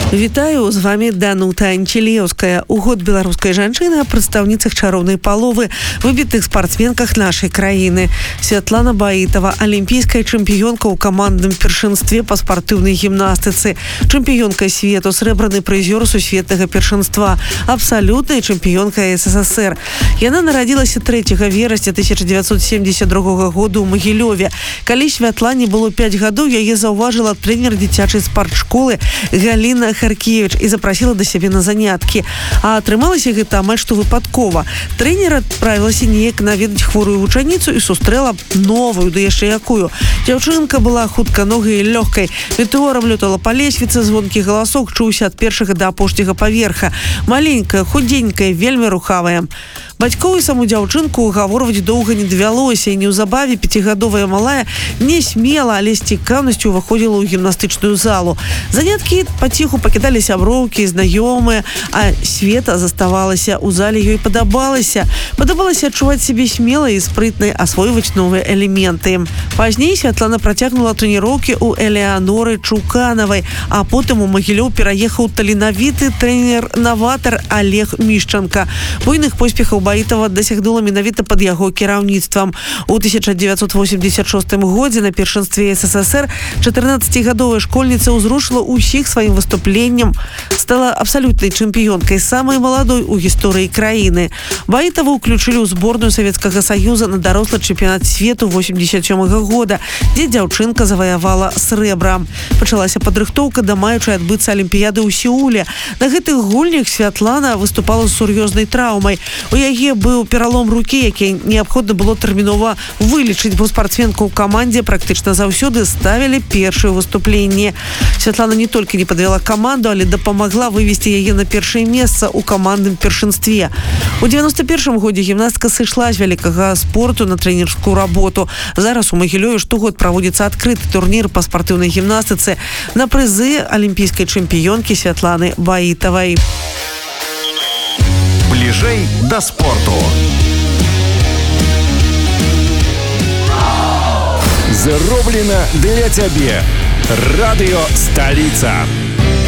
Вітаю, з вами Данута Анчелеўская. У год беларускай жанчыны, прадстаўніцах чароўнай паловы, выбітых спартсменках нашай краіны. Святлана Баітова, алімпійская чэмпіёнка ў камандным першынстве па спартыўнай гімнастыцы, чэмпіёнка свету, срэбраны прызёр сусветнага першынства, абсалютная чэмпіёнка СССР. Яна нарадзілася 3 верасня 1972 году ў Магілёве. Калі Святлане было 5 гадоў, яе заўважыла трэнер дзіцячай спартшколы Галіна Харкевич і запрасіла да сябе на заняткі. А атрымалася гэта амаль што выпадкова. Трэнер адправілася неяк наведаць хворую вучаніцу і сустрэла новую, да яшчэ якую. Дзяўчынка была хутканогай і лёгкай. Метэорам лётала па лесвіцы, звонкі галасок чуўся ад першага да апошняга паверха. Маленькая, худенькая, вельмі рухавая. Бацькоў і саму дзяўчынку угаворваць доўга не давялося, і неўзабаве 5гадовая малая не смела, але з цікаўнасцю ўваходзіла ў гімнастычную залу. Заняткі паціху пакідалі сяброўкі, знаёмыя, а Света заставалася. У зале ёй падабалася. Падабалася адчуваць сябе смелай і спрытнай, асвойваць новыя элементы. Пазней Святлана працягнула трэніроўкі ў Элеаноры Чуканавай, а потым у Магілёў пераехаў таленавіты трэнер-наватар Олег Мішчанка. Буйных поспехаў Баітова дасягнула менавіта пад яго кіраўніцтвам. У 1986 годзе на першынстве СССР 14гадовая школьніца ўзрушыла ўсіх сваім выступленнем, стала абсалютнай чэмпіёнкай, самай маладой у гісторыі краіны. Баітаву ўключылі ў зборную Савецкага Саюза на дарослы чэмпіянат свету 87 года, дзе дзяўчынка заваявала срэбра. Пачалася падрыхтоўка да маючай адбыцца алімпіяды ў Сеуле. На гэтых гульнях Святлана выступала з сур'ёзнай траўмай. У яе быў пералом рукі, які неабходна было тэрмінова вылечыць, бо спартсменку ў камандзе практычна заўсёды ставілі першае выступленне. Святлана не толькі не падвяла каманду, але дапамагла вывесці яе на першае месца ў камандным першынстве. У 91 годзе гімнастка сышла з вялікага спорту на трэнерскую работу. Зараз у Магілёве штогод праводзіцца адкрыты турнір па спартыўнай гімнастыцы на прызы алімпійскай чэмпіёнкі Святланы Баітавай. Бліжэй да спорту. Зроблена для цябе. Радыё Сталіца.